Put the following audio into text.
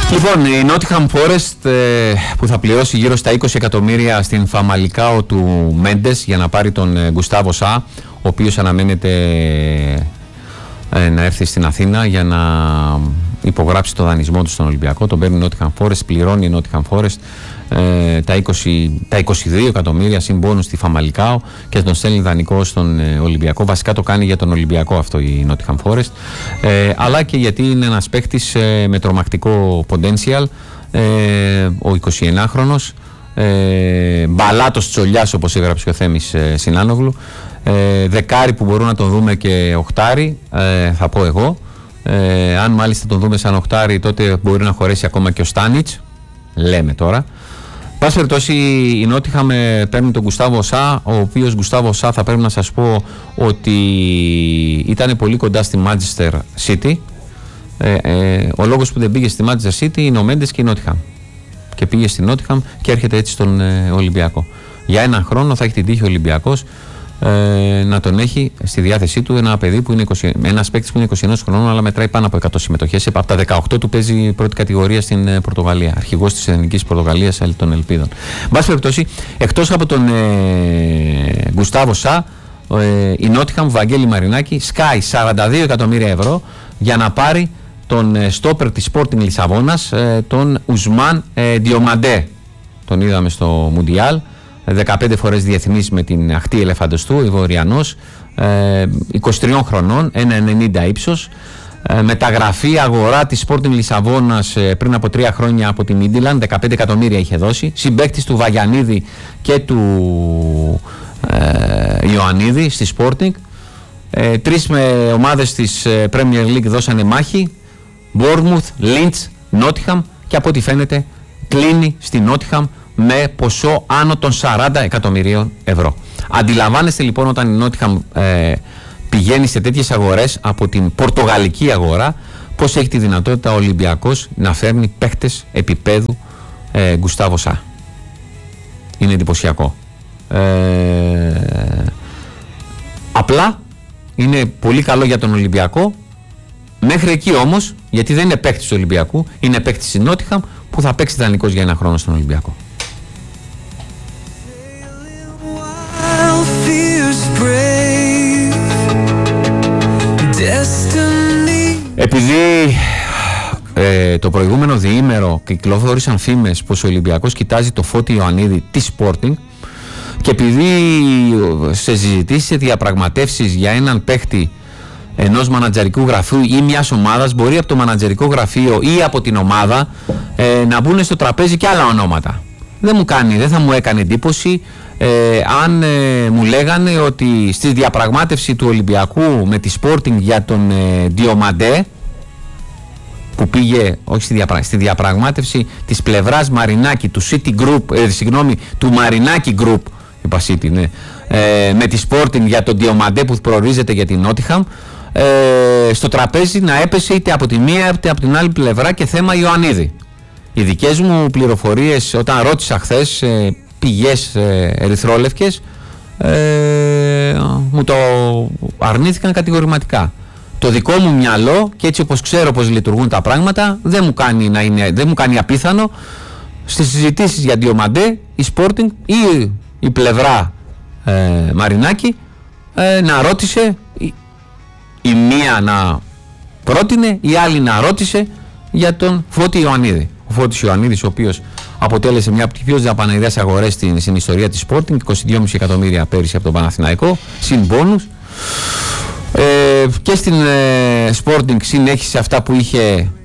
Λοιπόν, η Nottingham Forest που θα πληρώσει γύρω στα 20 εκατομμύρια στην Φαμαλικάο του Μέντες για να πάρει τον Γκουστάβο Σα, ο οποίος αναμένεται να έρθει στην Αθήνα για να υπογράψει το δανεισμό του στον Ολυμπιακό. Τον παίρνει η Nottingham Forest, πληρώνει η Nottingham Forest τα 22 εκατομμύρια συν μπόνους στη Φαμαλικάο και τον στέλνει δανεικό στον Ολυμπιακό. Βασικά το κάνει για τον Ολυμπιακό αυτό η Nottingham Forest, αλλά και γιατί είναι ένας παίκτης με τρομακτικό potential, ο 21χρονος, μπαλάτος τσολιάς όπως έγραψε ο Θέμης Συνάνογλου, δεκάρι που μπορούμε να τον δούμε και οχτάρι, θα πω εγώ. Αν μάλιστα τον δούμε σαν οχτάρι, τότε μπορεί να χωρέσει ακόμα και ο Στάνιτς, λέμε τώρα. Πάση περιπτώσει, η Nottingham παίρνει τον Γκουστάβο Σα, ο οποίος Γκουστάβο Σα θα πρέπει να σας πω ότι ήταν πολύ κοντά στη Manchester City. Ο λόγος που δεν πήγε στη Manchester City είναι ο Μέντες και η Nottingham. Και πήγε στη Nottingham και έρχεται έτσι στον Ολυμπιακό. Για έναν χρόνο θα έχει την τύχη ο Ολυμπιακός να τον έχει στη διάθεσή του ένα παιδί που είναι ένας παίκτης που είναι 21 χρονών, αλλά μετράει πάνω από 100 συμμετοχές. Από τα 18 του παίζει πρώτη κατηγορία στην Πορτογαλία. Αρχηγός της Εθνικής Πορτογαλίας των Ελπίδων. Εν πάση περιπτώσει, εκτός από τον Γκουστάβο Σα, η Nottingham, Βαγγέλη Μαρινάκη, σκάει 42 εκατομμύρια ευρώ για να πάρει τον στόπερ της Sporting Λισαβόνας, τον Ουσμάν Διομαντέ. Τον είδαμε στο Μουντιάλ. 15 φορές διεθνής με την αχτή ελεφαντοστού, Ιβοριανός, 23 χρονών, 1,90 ύψος, μεταγραφή αγορά της Sporting Λισαβόνας πριν από 3 χρόνια από τη Μίντιλαν, 15 εκατομμύρια είχε δώσει, συμπαίκτης του Βαγιανίδη και του Ιωαννίδη στη Sporting. Τρεις ομάδες της Premier League δώσανε μάχη, Bournemouth, Leeds, Nottingham, και από ό,τι φαίνεται κλείνει στη Nottingham με ποσό άνω των 40 εκατομμυρίων ευρώ. Αντιλαμβάνεστε λοιπόν, όταν η Nottingham πηγαίνει σε τέτοιες αγορές από την πορτογαλική αγορά, πώς έχει τη δυνατότητα ο Ολυμπιακός να φέρνει παίχτες επίπεδου Γκουστάβο Σα. Είναι εντυπωσιακό. Απλά είναι πολύ καλό για τον Ολυμπιακό. Μέχρι εκεί όμως, γιατί δεν είναι παίκτης του Ολυμπιακού, είναι παίκτης της Nottingham που θα παίξει δανεικός για ένα χρόνο στον Ολυμπιακό. Επειδή το προηγούμενο διήμερο κυκλοφόρησαν φήμες πως ο Ολυμπιακός κοιτάζει το Φώτη Ιωαννίδη της Sporting, και επειδή σε συζητήσεις, σε διαπραγματεύσεις για έναν παίχτη ενός μανατζερικού γραφείου ή μιας ομάδας, μπορεί από το μανατζερικό γραφείο ή από την ομάδα να μπουν στο τραπέζι και άλλα ονόματα. Δεν θα μου έκανε εντύπωση αν μου λέγανε ότι στη διαπραγμάτευση του Ολυμπιακού με τη Sporting για τον Διομαντέ, που πήγε, όχι στη διαπραγμάτευση της πλευράς Μαρινάκη, του City Group, του Μαρινάκη Group, είπα City, ναι, με τη Sporting για τον Διομαντέ που προορίζεται για την Nottingham, στο τραπέζι να έπεσε είτε από τη μία είτε από την άλλη πλευρά και θέμα Ιωαννίδη. Οι δικές μου πληροφορίες, όταν ρώτησα χθες πηγές ερυθρόλευκες, μου το αρνήθηκαν κατηγορηματικά. Το δικό μου μυαλό, και έτσι όπως ξέρω πως λειτουργούν τα πράγματα, δεν μου κάνει απίθανο στις συζητήσεις για Διομαντέ η Sporting ή η πλευρά Μαρινάκη να ρώτησε, η μία να πρότεινε, η άλλη να ρώτησε για τον Φώτη Ιωαννίδη. Ο Φώτης Ιωαννίδης, ο οποίος αποτέλεσε μια από τις πιο δαπανηρές αγορές στην ιστορία της Sporting, 22,5 εκατομμύρια πέρυσι από τον Παναθηναϊκό, συν μπόνους. Και στην Sporting συνέχισε αυτά που είχε